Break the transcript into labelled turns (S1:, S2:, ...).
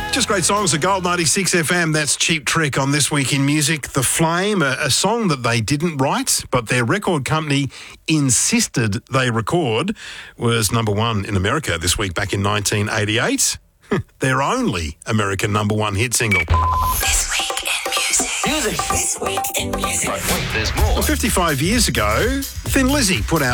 S1: Just great songs at Gold 96 FM. That's Cheap Trick on This Week in Music. The Flame, a song that they didn't write, but their record company insisted they record, was number one in America this week back in 1988. Their only American number one hit single.
S2: This Week in Music.
S3: This Week in Music.
S2: But wait, there's more.
S1: Well, 55 years ago, Thin Lizzy put out